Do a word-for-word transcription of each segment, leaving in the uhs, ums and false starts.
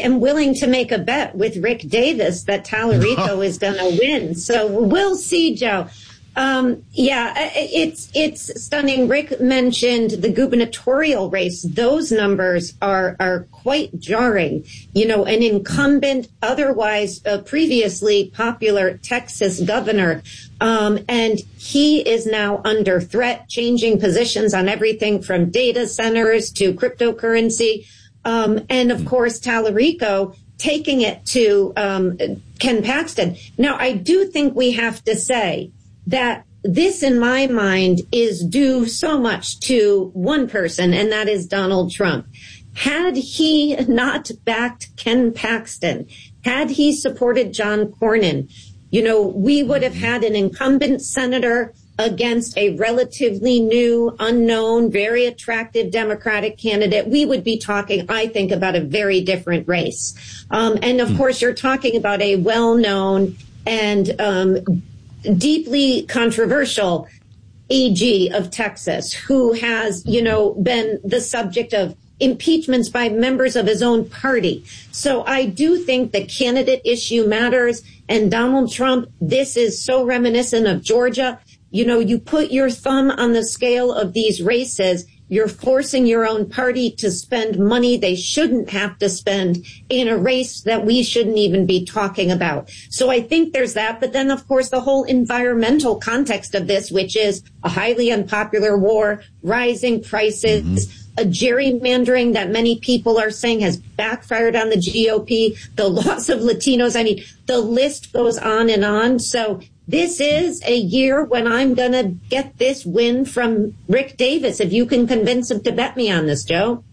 am willing to make a bet with Rick Davis that Tallarico is going to win. So we'll see, Joe. Um, yeah, it's it's stunning. Rick mentioned the gubernatorial race. Those numbers are are quite jarring. You know, an incumbent, otherwise uh, previously popular Texas governor, um, and he is now under threat, changing positions on everything from data centers to cryptocurrency, um, and of course Tallarico taking it to um, Ken Paxton. Now, I do think we have to say that this, in my mind, is due so much to one person, and that is Donald Trump. Had he not backed Ken Paxton, had he supported John Cornyn, you know, we would have had an incumbent senator against a relatively new, unknown, very attractive Democratic candidate. We would be talking, I think, about a very different race. Um, and, of course, you're talking about a well-known and um deeply controversial A G of Texas, who has, you know, been the subject of impeachments by members of his own party. So I do think the candidate issue matters. And Donald Trump, this is so reminiscent of Georgia. You know, you put your thumb on the scale of these races, you're forcing your own party to spend money they shouldn't have to spend in a race that we shouldn't even be talking about. So I think there's that. But then, of course, the whole environmental context of this, which is a highly unpopular war, rising prices, mm-hmm. a gerrymandering that many people are saying has backfired on the G O P, the loss of Latinos. I mean, the list goes on and on. So this is a year when I'm going to get this win from Rick Davis, if you can convince him to bet me on this, Joe.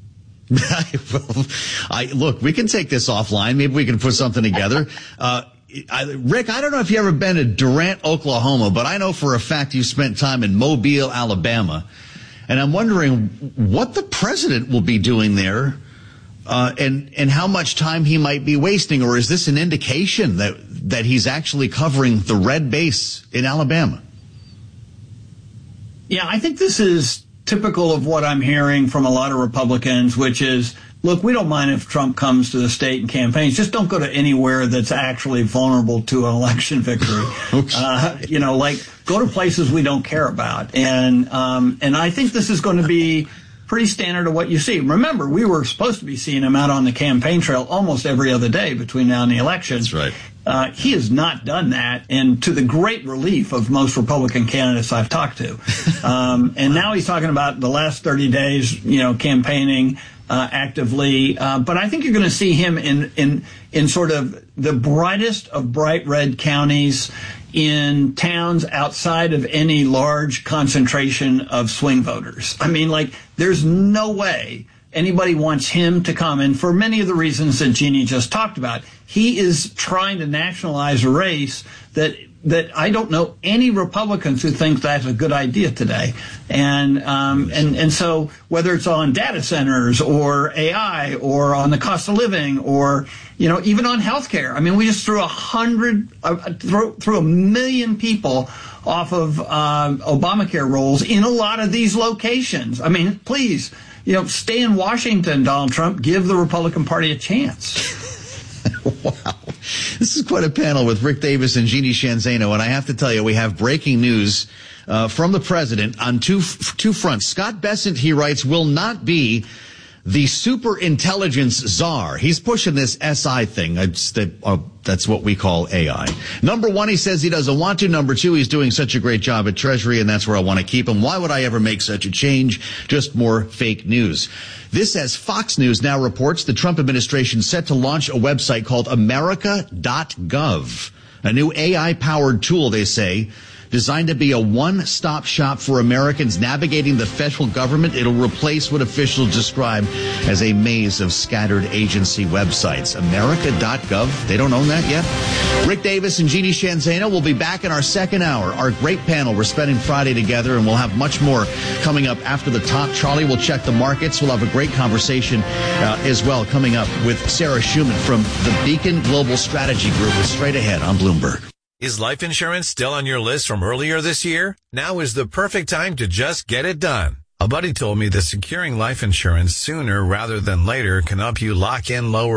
well, I, look, we can take this offline. Maybe we can put something together. Uh, I, Rick, I don't know if you've ever been to Durant, Oklahoma, but I know for a fact you spent time in Mobile, Alabama. And I'm wondering what the president will be doing there, uh, and, and how much time he might be wasting. Or is this an indication that, that he's actually covering the red base in Alabama? Yeah, I think this is typical of what I'm hearing from a lot of Republicans, which is, look, we don't mind if Trump comes to the state and campaigns. Just don't go to anywhere that's actually vulnerable to an election victory. uh, you know, like go to places we don't care about. And um, and I think this is going to be pretty standard of what you see. Remember, we were supposed to be seeing him out on the campaign trail almost every other day between now and the election. That's right. Uh, he has not done that, and to the great relief of most Republican candidates I've talked to. Um, and now he's talking about the last thirty days, you know, campaigning uh, actively. Uh, but I think you're going to see him in, in, in sort of the brightest of bright red counties, in towns outside of any large concentration of swing voters. I mean, like, there's no way anybody wants him to come, and for many of the reasons that Jeannie just talked about. He is trying to nationalize a race that that I don't know any Republicans who think that's a good idea today. And um, and and so whether it's on data centers or A I or on the cost of living or, you know, even on healthcare. I mean, we just threw a hundred, uh, threw, threw a million people off of uh, Obamacare rolls in a lot of these locations. I mean, please, you know, stay in Washington, Donald Trump. Give the Republican Party a chance. Wow. This is quite a panel with Rick Davis and Jeannie Sheehan Zaino. And I have to tell you, we have breaking news uh, from the president on two two fronts. Scott Bessent, he writes, will not be the super intelligence czar. He's pushing this S I thing. It's the, uh, that's what we call A I. Number one, he says he doesn't want to. Number two, he's doing such a great job at Treasury, and that's where I want to keep him. Why would I ever make such a change? Just more fake news. This, as Fox News now reports, the Trump administration set to launch a website called America dot gov, a new A I-powered tool, they say, designed to be a one-stop shop for Americans navigating the federal government. It'll replace what officials describe as a maze of scattered agency websites. America dot gov. They don't own that yet. Rick Davis and Jeannie Sheehan Zaino will be back in our second hour. Our great panel. We're spending Friday together, and we'll have much more coming up after the top. Charlie will check the markets. We'll have a great conversation uh, as well coming up with Sarah Schuman from the Beacon Global Strategy Group. Is straight ahead on Bloomberg. Is life insurance still on your list from earlier this year? Now is the perfect time to just get it done. A buddy told me that securing life insurance sooner rather than later can help you lock in lower